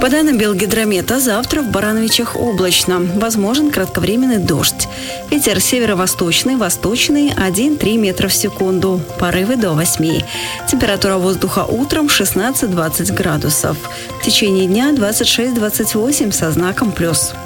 По данным Белгидромета, завтра в Барановичах облачно. Возможен кратковременный дождь. Ветер северо-восточный, восточный 1-3 метра в секунду. Порывы до 8. Температура воздуха утром 16-20 градусов. В течение дня 26-28 со знаком плюс.